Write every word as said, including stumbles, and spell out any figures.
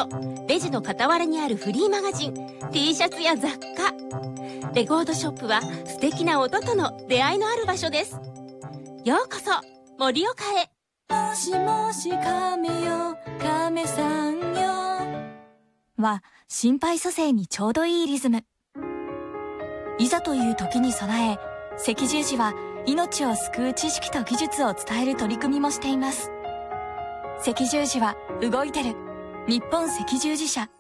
所、レジの傍らにあるフリーマガジン、 T シャツや雑貨。レコードショップは素敵な音との出会いのある場所です。ようこそ盛岡へ。 もしもし亀よ亀さんよは心肺蘇生にちょうどいいリズム。いざという時に備え、赤十字は命を救う知識と技術を伝える取り組みもしています。赤十字は動いてる。日本赤十字社。